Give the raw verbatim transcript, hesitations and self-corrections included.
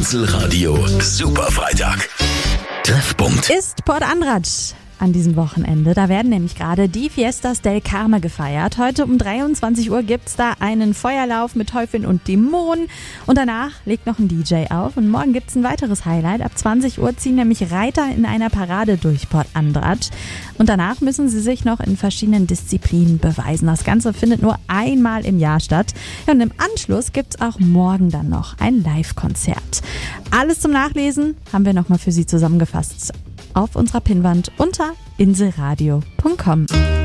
Inselradio Superfreitag. Treffpunkt. Ist Port Andratx an diesem Wochenende. Da werden nämlich gerade die Fiestas del Carme gefeiert. Heute um dreiundzwanzig Uhr gibt es da einen Feuerlauf mit Teufeln und Dämonen. Und danach legt noch ein D J auf. Und morgen gibt es ein weiteres Highlight. Ab zwanzig Uhr ziehen nämlich Reiter in einer Parade durch Port Andratx. Und danach müssen sie sich noch in verschiedenen Disziplinen beweisen. Das Ganze findet nur einmal im Jahr statt. Ja, und im Anschluss gibt es auch morgen dann noch ein Live-Konzert. Alles zum Nachlesen haben wir nochmal für Sie zusammengefasst auf unserer Pinnwand unter inselradio punkt com.